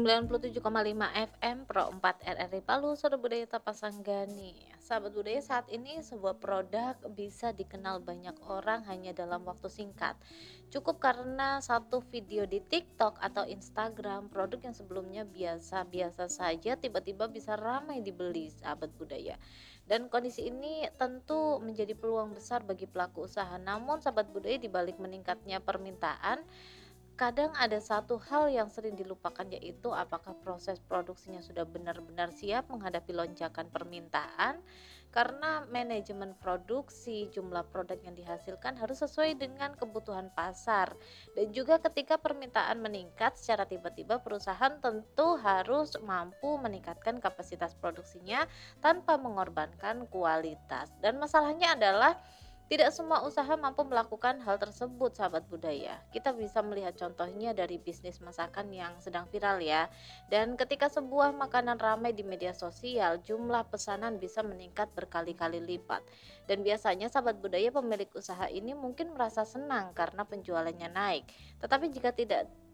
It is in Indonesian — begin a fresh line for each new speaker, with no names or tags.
97,5 FM Pro 4 RRI Palu, Suara Budaya Tapasanggani. Sahabat budaya, saat ini sebuah produk bisa dikenal banyak orang hanya dalam waktu singkat. Cukup karena satu video di TikTok atau Instagram, produk yang sebelumnya biasa-biasa saja tiba-tiba bisa ramai dibeli, sahabat budaya. Dan kondisi ini tentu menjadi peluang besar bagi pelaku usaha. Namun sahabat budaya, di balik meningkatnya permintaan, kadang ada satu hal yang sering dilupakan, yaitu apakah proses produksinya sudah benar-benar siap menghadapi lonjakan permintaan, karena manajemen produksi, jumlah produk yang dihasilkan harus sesuai dengan kebutuhan pasar. Dan juga ketika permintaan meningkat secara tiba-tiba, perusahaan tentu harus mampu meningkatkan kapasitas produksinya tanpa mengorbankan kualitas. Dan masalahnya adalah tidak semua usaha mampu melakukan hal tersebut, sahabat budaya. Kita bisa melihat contohnya dari bisnis masakan yang sedang viral ya. Dan ketika sebuah makanan ramai di media sosial, jumlah pesanan bisa meningkat berkali-kali lipat. Dan biasanya sahabat budaya, pemilik usaha ini mungkin merasa senang karena penjualannya naik. Tetapi jika tidak